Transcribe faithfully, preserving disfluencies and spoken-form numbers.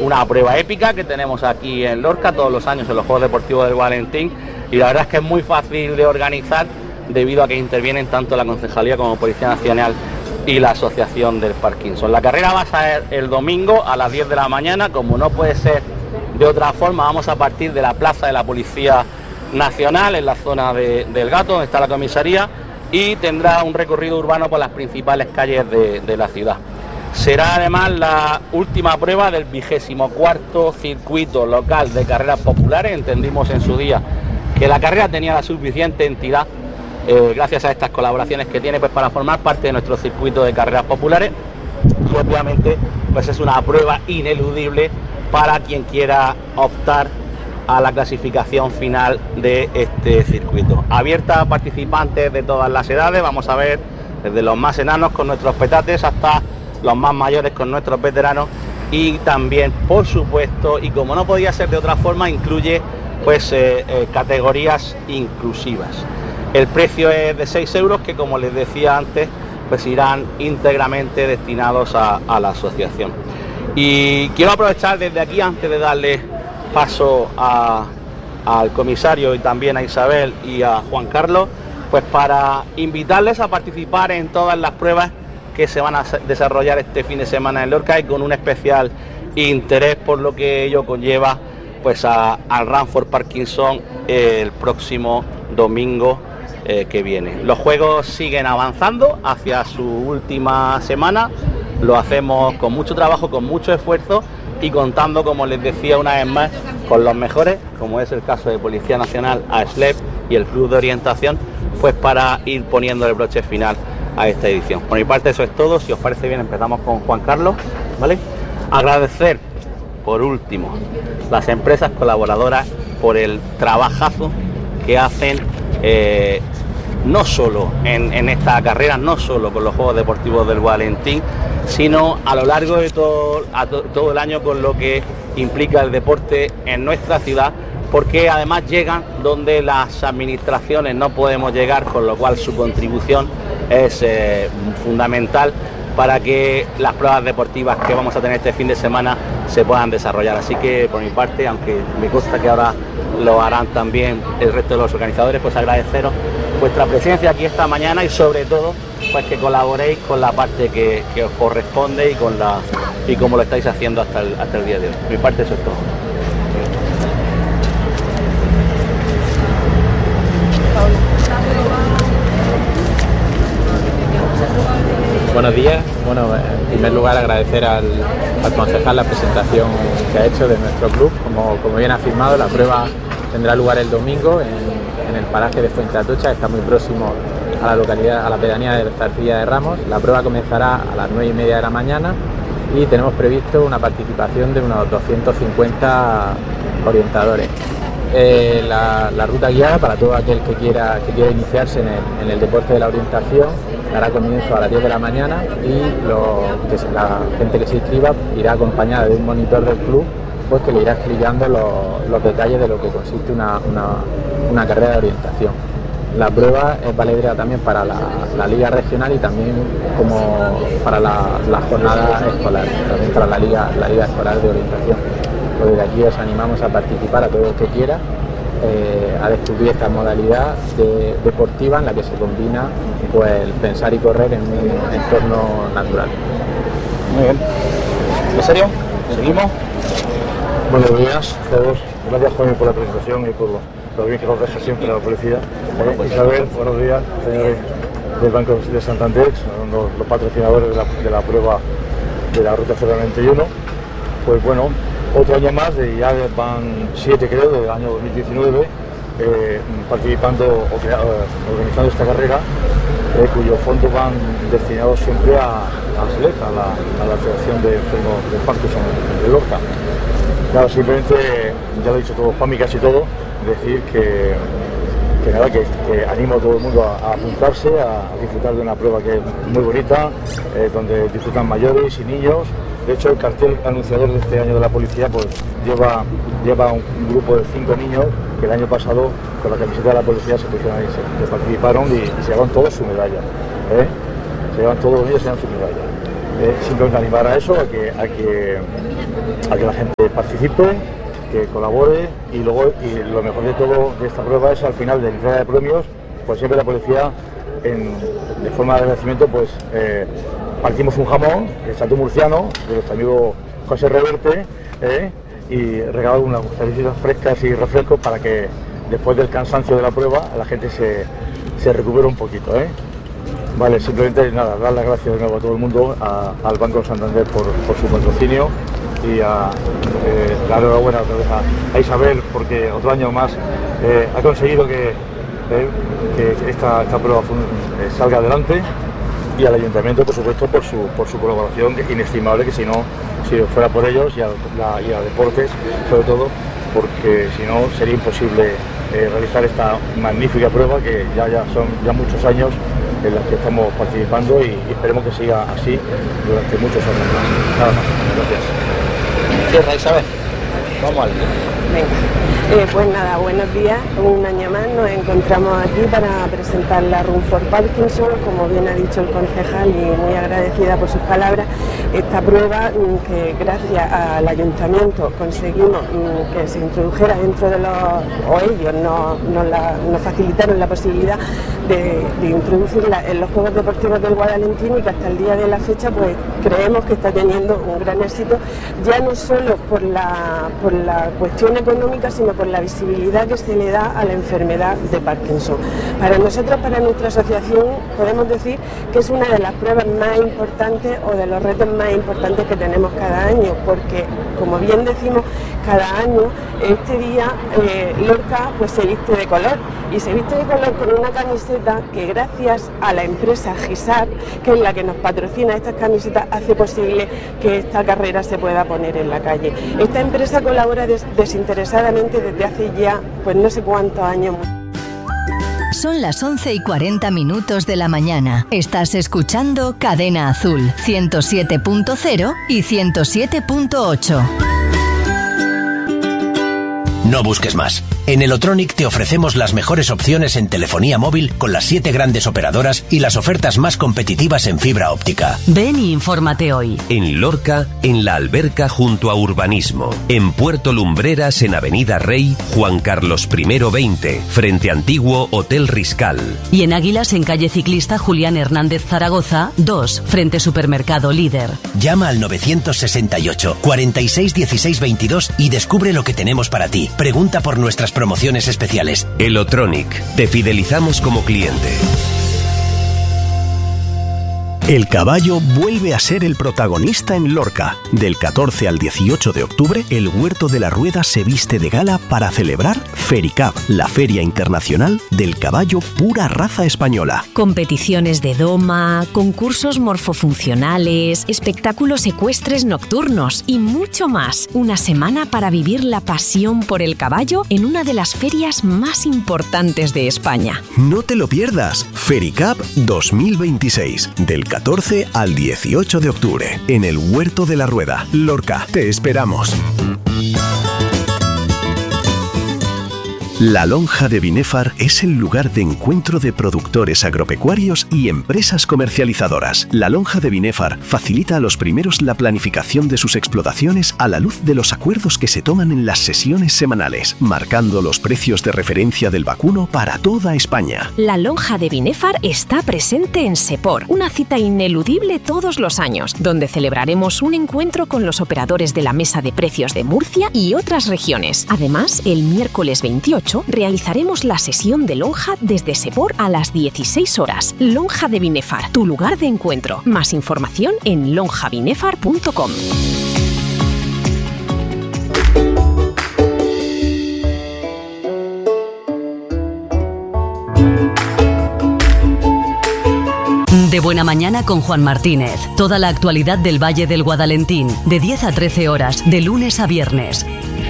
una prueba épica que tenemos aquí en Lorca todos los años en los Juegos Deportivos del Valentín, y la verdad es que es muy fácil de organizar debido a que intervienen tanto la Concejalía como Policía Nacional y la Asociación del Parkinson. La carrera va a ser el domingo a las diez de la mañana, como no puede ser de otra forma. Vamos a partir de la Plaza de la Policía Nacional, en la zona de, del Gato, donde está la comisaría, y tendrá un recorrido urbano por las principales calles de, de la ciudad. Será además la última prueba del vigésimo cuarto circuito local de carreras populares. Entendimos en su día que la carrera tenía la suficiente entidad, eh, gracias a estas colaboraciones que tiene, pues para formar parte de nuestro circuito de carreras populares, y obviamente pues es una prueba ineludible para quien quiera optar a la clasificación final de este circuito. Abierta a participantes de todas las edades, vamos a ver desde los más enanos con nuestros petates hasta los más mayores con nuestros veteranos, y también, por supuesto, y como no podía ser de otra forma, incluye pues eh, eh, categorías inclusivas. El precio es de seis euros, que como les decía antes, pues irán íntegramente destinados a, a la asociación. Y quiero aprovechar desde aquí, antes de darle paso a, al comisario y también a Isabel y a Juan Carlos, pues para invitarles a participar en todas las pruebas que se van a desarrollar este fin de semana en Lorca, y con un especial interés por lo que ello conlleva pues a, al Run for Parkinson eh, el próximo domingo eh, que viene. Los juegos siguen avanzando hacia su última semana, lo hacemos con mucho trabajo, con mucho esfuerzo, y contando, como les decía una vez más, con los mejores, como es el caso de Policía Nacional, A S L E P y el Club de Orientación, pues para ir poniendo el broche final a esta edición. Por mi parte eso es todo. Si os parece bien, empezamos con Juan Carlos, ¿vale? Agradecer, por último, las empresas colaboradoras por el trabajazo que hacen, eh, no solo en, en esta carrera, no solo con los Juegos Deportivos del Valentín, sino a lo largo de todo, a to, todo el año, con lo que implica el deporte en nuestra ciudad, porque además llegan donde las administraciones no podemos llegar, con lo cual su contribución es eh, fundamental para que las pruebas deportivas que vamos a tener este fin de semana se puedan desarrollar. Así que por mi parte, aunque me consta que ahora lo harán también el resto de los organizadores, pues agradeceros vuestra presencia aquí esta mañana, y sobre todo pues que colaboréis con la parte que, que os corresponde y con la y como lo estáis haciendo hasta el, hasta el día de hoy. Por mi parte eso es todo. Buenos días. Bueno, en primer lugar agradecer al, al concejal la presentación que ha hecho de nuestro club. Como, como bien ha afirmado, la prueba tendrá lugar el domingo en, en el paraje de Fuente Atocha, que está muy próximo a la localidad, a la pedanía de Zarcilla de Ramos. La prueba comenzará a las nueve y media de la mañana y tenemos previsto una participación de unos doscientos cincuenta orientadores. Eh, la, la ruta guiada para todo aquel que quiera, que quiera iniciarse en el, en el deporte de la orientación dará comienzo a las diez de la mañana, y lo, que la gente que se inscriba irá acompañada de un monitor del club, pues que le irá explicando los, los detalles de lo que consiste una, una, una carrera de orientación. La prueba es valedera también para la, la liga regional y también como para la, la jornada escolar, también para la liga, la liga escolar de orientación. Pues desde aquí os animamos a participar a todo el que quiera, eh, a descubrir esta modalidad de, deportiva en la que se combina pues el pensar y correr en un entorno natural. Muy bien. ¿En serio? ¿Seguimos? Buenos días a todos. Gracias, Juan, por la presentación y por lo bien que nos deja siempre la policía. Bueno, pues Isabel, buenos días, señores del Banco de Santander, los, los patrocinadores de la, de la prueba de la Ruta cero veintiuno. Pues bueno, otro año más, de, ya van siete creo, del año dos mil diecinueve, eh, participando o eh, organizando esta carrera, eh, cuyos fondos van destinados siempre a, a S L E P, a la, a la Asociación de Enfermos de Parkinson de Lorca. Claro, simplemente, ya lo he dicho todo, Juanmi, casi todo, decir que, que nada, que, que animo a todo el mundo a, a apuntarse, a, a disfrutar de una prueba que es muy bonita, eh, donde disfrutan mayores y niños. De hecho, el cartel anunciador de este año de la policía pues lleva, lleva un, un grupo de cinco niños que el año pasado con la camiseta de la policía se pusieron ahí, se, se participaron y, y se llevan todos su medalla. ¿eh? Se llevan todos los niños, se llevan su medalla. eh, simplemente animar a eso, a que, a que, a que la gente participe, que colabore, y luego, y lo mejor de todo de esta prueba es al final de la entrega de premios, pues siempre la policía, en, de forma de agradecimiento, pues eh, partimos un jamón de Chateau Murciano, de nuestro amigo José Reverte, eh, y regalamos unas cervecitas frescas y refrescos para que después del cansancio de la prueba la gente se, se recupere un poquito, ¿eh? Vale, simplemente nada, dar las gracias de nuevo a todo el mundo, a, al Banco Santander por, por su patrocinio, y a eh, dar enhorabuena otra vez a, a Isabel, porque otro año más eh, ha conseguido que, eh, que esta, esta prueba eh, salga adelante, y al Ayuntamiento, por supuesto, por su, por su colaboración inestimable, que si no, si fuera por ellos, y a, la, y a Deportes, sobre todo, porque si no sería imposible eh, realizar esta magnífica prueba, que ya, ya son ya muchos años en las que estamos participando, y, y esperemos que siga así durante muchos años más. Nada más, gracias. Cierra, Isabel. Vamos al lío. Venga. Eh, pues nada, buenos días. Un año más nos encontramos aquí para presentar la Run for Parkinson, como bien ha dicho el concejal, y muy agradecida por sus palabras. Esta prueba que gracias al ayuntamiento conseguimos que se introdujera dentro de los, o ellos nos, nos, la, nos facilitaron la posibilidad de, de introducirla en los Juegos Deportivos del Guadalentín, y que hasta el día de la fecha pues creemos que está teniendo un gran éxito, ya no solo por la, por la cuestión económica, sino por la visibilidad que se le da a la enfermedad de Parkinson. Para nosotros, para nuestra asociación, podemos decir que es una de las pruebas más importantes o de los retos más importantes que tenemos cada año, porque, como bien decimos, cada año, este día, eh, Lorca pues se viste de color, y se viste de color con una camiseta que, gracias a la empresa Gisar, que es la que nos patrocina estas camisetas, hace posible que esta carrera se pueda poner en la calle. Esta empresa colabora des desinteresadamente desde hace ya, pues no sé cuántos años. Son las once y cuarenta minutos de la mañana. Estás escuchando Cadena Azul, ciento siete punto cero y ciento siete punto ocho. No busques más. En Elotronic te ofrecemos las mejores opciones en telefonía móvil con las siete grandes operadoras y las ofertas más competitivas en fibra óptica. Ven y infórmate hoy. En Lorca, en La Alberca junto a Urbanismo. En Puerto Lumbreras, en Avenida Rey, Juan Carlos primero veinte, frente Antiguo Hotel Riscal. Y en Águilas, en calle Ciclista Julián Hernández Zaragoza, dos, frente Supermercado Líder. Llama al novecientos sesenta y ocho, cuarenta y seis, dieciséis, veintidós y descubre lo que tenemos para ti. Pregunta por nuestras promociones especiales. Elotronic. Te fidelizamos como cliente. El caballo vuelve a ser el protagonista en Lorca. Del catorce al dieciocho de octubre, el Huerto de la Rueda se viste de gala para celebrar Fericab, la Feria Internacional del Caballo Pura Raza Española. Competiciones de doma, concursos morfofuncionales, espectáculos ecuestres nocturnos y mucho más. Una semana para vivir la pasión por el caballo en una de las ferias más importantes de España. No te lo pierdas. Fericab dos mil veintiséis, del catorce al dieciocho de octubre, en el Huerto de la Rueda, Lorca. Te esperamos. La Lonja de Binefar es el lugar de encuentro de productores agropecuarios y empresas comercializadoras. La Lonja de Binefar facilita a los primeros la planificación de sus explotaciones a la luz de los acuerdos que se toman en las sesiones semanales, marcando los precios de referencia del vacuno para toda España. La Lonja de Binefar está presente en Sepor, una cita ineludible todos los años, donde celebraremos un encuentro con los operadores de la Mesa de Precios de Murcia y otras regiones. Además, el miércoles veintiocho realizaremos la sesión de lonja desde Sepor a las dieciséis horas. Lonja de Binefar, tu lugar de encuentro. Más información en lonja binefar punto com. De Buena Mañana con Juan Martínez. Toda la actualidad del Valle del Guadalentín, de diez a trece horas, de lunes a viernes.